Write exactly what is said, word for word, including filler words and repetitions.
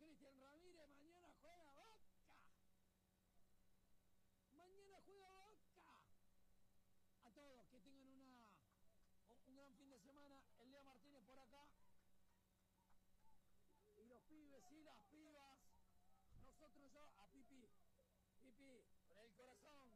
Cristian Ramírez, mañana juega Boca. Mañana juega Boca. A todos, que tengan una un gran fin de semana. El Leo Martínez por acá. Y los pibes y las pibas. Nosotros ya a Pipi. Pipi, con el corazón.